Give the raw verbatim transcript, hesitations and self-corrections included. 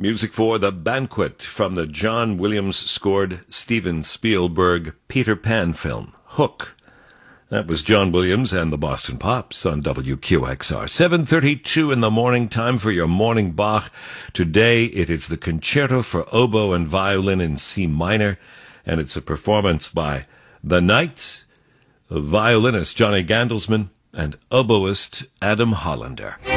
Music for The Banquet from the John Williams-scored Steven Spielberg Peter Pan film, Hook. That was John Williams and the Boston Pops on W Q X R. seven thirty-two in the morning, time for your morning Bach. Today it is the Concerto for Oboe and Violin in C minor, and it's a performance by the Knights, violinist Johnny Gandelsman, and oboist Adam Hollander.